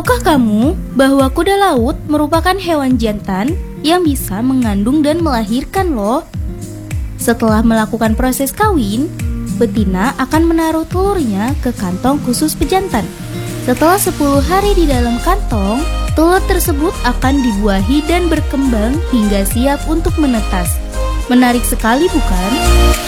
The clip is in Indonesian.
Tahukah kamu bahwa kuda laut merupakan hewan jantan yang bisa mengandung dan melahirkan loh? Setelah melakukan proses kawin, betina akan menaruh telurnya ke kantong khusus pejantan. Setelah 10 hari di dalam kantong, telur tersebut akan dibuahi dan berkembang hingga siap untuk menetas. Menarik sekali bukan?